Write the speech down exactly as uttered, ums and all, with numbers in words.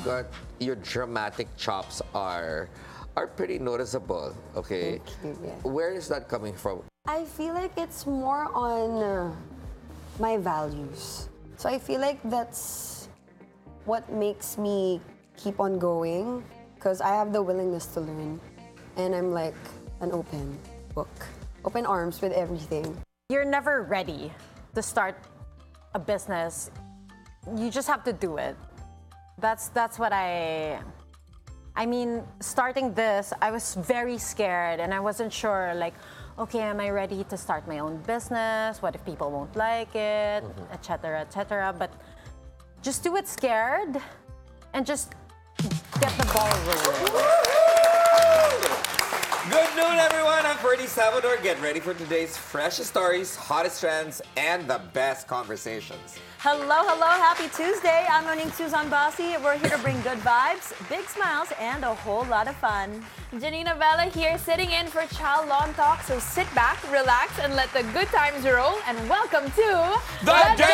got your dramatic chops are are pretty noticeable. Okay, Thank you, yeah. where is that coming from? I feel like it's more on uh, my values. So I feel like that's what makes me keep on going because I have the willingness to learn and I'm like an open book, open arms with everything. You're never ready to start a business. You just have to do it. That's that's what I I mean, starting this, I was very scared and I wasn't sure like, okay, am I ready to start my own business? What if people won't like it, et cetera, et cetera. But just do it scared and just get the ball rolling. Good noon, everyone. I'm Ferdy Salvador. Get ready for today's freshest stories, hottest trends, and the best conversations. Hello, hello, happy Tuesday. I'm Monique Susan Bossy. We're here to bring good vibes, big smiles, and a whole lot of fun. Janina Vela here, sitting in for Chow Lawn Talk. So sit back, relax, and let the good times roll. And welcome to The, the